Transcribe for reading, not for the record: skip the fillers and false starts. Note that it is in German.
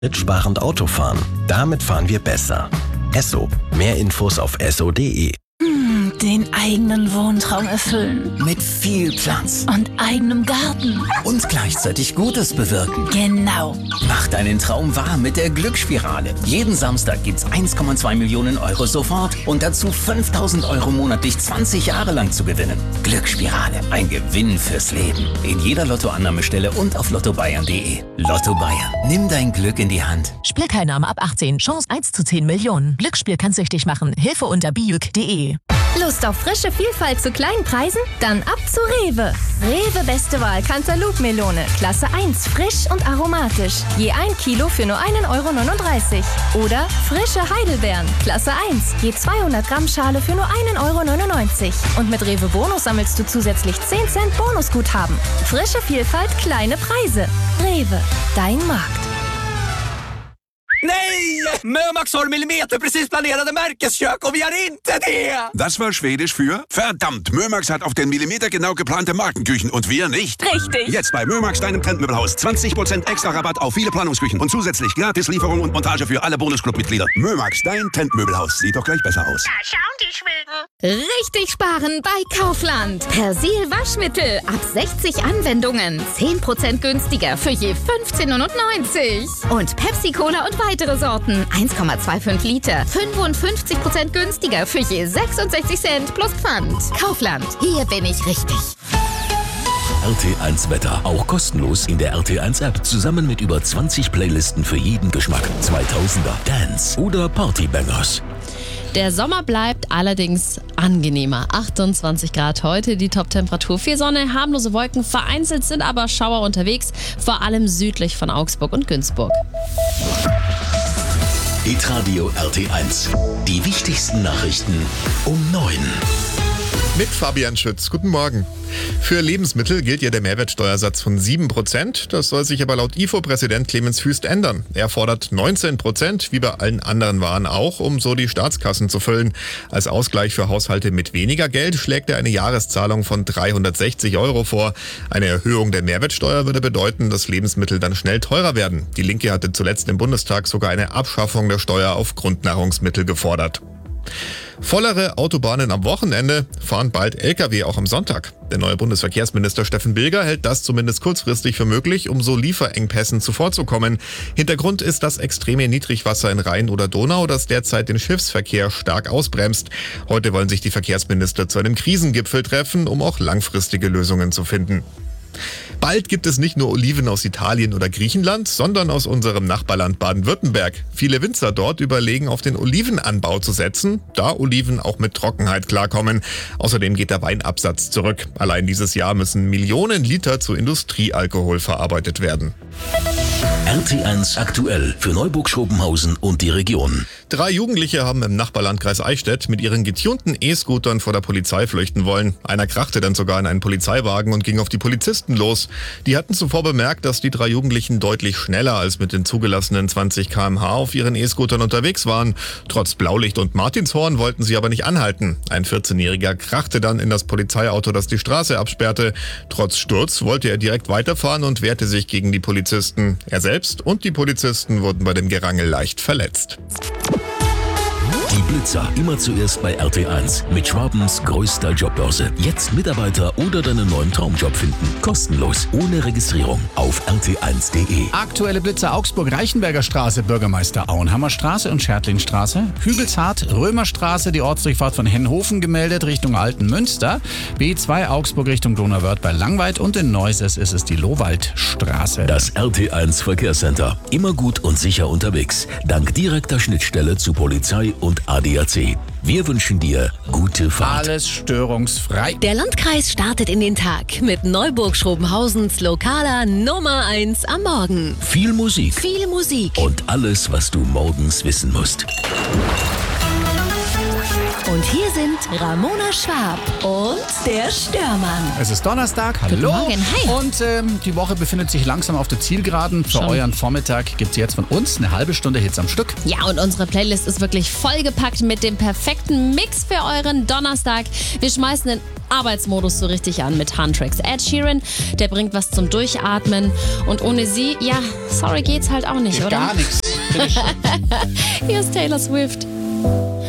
Sparend Autofahren. Damit fahren wir besser. Esso. Mehr Infos auf esso.de. Den eigenen Wohntraum erfüllen. Mit viel Platz. Und eigenem Garten. Und gleichzeitig Gutes bewirken. Genau. Mach deinen Traum wahr mit der Glücksspirale. Jeden Samstag gibt's 1,2 Millionen Euro sofort und dazu 5.000 Euro monatlich 20 Jahre lang zu gewinnen. Glücksspirale. Ein Gewinn fürs Leben. In jeder Lottoannahmestelle und auf lottobayern.de. Lotto Bayern. Nimm dein Glück in die Hand. Spielteilnahme ab 18. Chance 1 zu 10 Millionen. Glücksspiel kann süchtig machen. Hilfe unter biuk.de. Lust auf frische Vielfalt zu kleinen Preisen? Dann ab zu Rewe. Rewe Beste Wahl Cantaloupe-Melone. Klasse 1, frisch und aromatisch. Je 1 Kilo für nur 1,39 €. Oder frische Heidelbeeren. Klasse 1, je 200 Gramm Schale für nur 1,99 €. Und mit Rewe Bonus sammelst du zusätzlich 10 Cent Bonusguthaben. Frische Vielfalt, kleine Preise. Rewe, dein Markt. Nej! Mömax har millimeterprecis planerade Märkeskök und wir har inte det! Das war Schwedisch für verdammt, Mömax hat auf den Millimeter genau geplante Markenküchen und wir nicht. Richtig. Jetzt bei Mömax, deinem Trendmöbelhaus. 20% extra Rabatt auf viele Planungsküchen und zusätzlich gratis Lieferung und Montage für alle Bonusclub-Mitglieder. Mömax, dein Trendmöbelhaus. Sieht doch gleich besser aus. Da schauen die Schweden. Richtig sparen bei Kaufland. Persil Waschmittel ab 60 Anwendungen. 10% günstiger für je 15,99 €. Und Pepsi Cola und weitere Sorten. 1,25 Liter. 55% günstiger für je 66 Cent plus Pfand. Kaufland. Hier bin ich richtig. RT1 Wetter. Auch kostenlos in der RT1 App. Zusammen mit über 20 Playlisten für jeden Geschmack. 2000er, Dance oder Partybangers. Der Sommer bleibt allerdings angenehmer. 28 Grad heute, die Top-Temperatur. Viel Sonne, harmlose Wolken, vereinzelt sind aber Schauer unterwegs, vor allem südlich von Augsburg und Günzburg. Hitradio RT1. Die wichtigsten Nachrichten um 9. Mit Fabian Schütz. Guten Morgen. Für Lebensmittel gilt ja der Mehrwertsteuersatz von 7%. Das soll sich aber laut IFO-Präsident Clemens Füst ändern. Er fordert 19%, wie bei allen anderen Waren auch, um so die Staatskassen zu füllen. Als Ausgleich für Haushalte mit weniger Geld schlägt er eine Jahreszahlung von 360 € vor. Eine Erhöhung der Mehrwertsteuer würde bedeuten, dass Lebensmittel dann schnell teurer werden. Die Linke hatte zuletzt im Bundestag sogar eine Abschaffung der Steuer auf Grundnahrungsmittel gefordert. Vollere Autobahnen am Wochenende, fahren bald Lkw auch am Sonntag. Der neue Bundesverkehrsminister Steffen Bilger hält das zumindest kurzfristig für möglich, um so Lieferengpässen zuvorzukommen. Hintergrund ist das extreme Niedrigwasser in Rhein oder Donau, das derzeit den Schiffsverkehr stark ausbremst. Heute wollen sich die Verkehrsminister zu einem Krisengipfel treffen, um auch langfristige Lösungen zu finden. Bald gibt es nicht nur Oliven aus Italien oder Griechenland, sondern aus unserem Nachbarland Baden-Württemberg. Viele Winzer dort überlegen, auf den Olivenanbau zu setzen, da Oliven auch mit Trockenheit klarkommen. Außerdem geht der Weinabsatz zurück. Allein dieses Jahr müssen Millionen Liter zu Industriealkohol verarbeitet werden. RT1 aktuell für Neuburg-Schobenhausen und die Region. 3 Jugendliche haben im Nachbarlandkreis Eichstätt mit ihren getunten E-Scootern vor der Polizei flüchten wollen. Einer krachte dann sogar in einen Polizeiwagen und ging auf die Polizisten los. Die hatten zuvor bemerkt, dass die 3 Jugendlichen deutlich schneller als mit den zugelassenen 20 km/h auf ihren E-Scootern unterwegs waren. Trotz Blaulicht und Martinshorn wollten sie aber nicht anhalten. Ein 14-Jähriger krachte dann in das Polizeiauto, das die Straße absperrte. Trotz Sturz wollte er direkt weiterfahren und wehrte sich gegen die Polizisten. Er selbst und die Polizisten wurden bei dem Gerangel leicht verletzt. Die Blitzer immer zuerst bei RT1 mit Schwabens größter Jobbörse. Jetzt Mitarbeiter oder deinen neuen Traumjob finden. Kostenlos, ohne Registrierung auf rt1.de. Aktuelle Blitzer Augsburg-Reichenberger Straße, Bürgermeister Auenhammer Straße und Schertlingstraße. Hügelzart, Römerstraße, die Ortsdurchfahrt von Hennhofen gemeldet Richtung Altenmünster. B2 Augsburg Richtung Donauwörth bei Langweid und in Neuses ist es die Lohwaldstraße. Das RT1 Verkehrscenter. Immer gut und sicher unterwegs. Dank direkter Schnittstelle zu Polizei und ADAC. Wir wünschen dir gute Fahrt. Alles störungsfrei. Der Landkreis startet in den Tag mit Neuburg-Schrobenhausens lokaler Nummer 1 am Morgen. Viel Musik. Viel Musik. Und alles, was du morgens wissen musst. Und hier sind Ramona Schwab und der Störmann. Es ist Donnerstag, hallo. Guten Morgen, hi. Und die Woche befindet sich langsam auf der Zielgeraden. Für euren Vormittag gibt es jetzt von uns eine halbe Stunde Hits am Stück. Ja, und unsere Playlist ist wirklich vollgepackt mit dem perfekten Mix für euren Donnerstag. Wir schmeißen in Arbeitsmodus so richtig an mit Huntrix. Ed Sheeran, der bringt was zum Durchatmen. Und ohne sie, ja, sorry, geht's halt auch nicht, Geht oder? gar nichts. Hier ist Taylor Swift.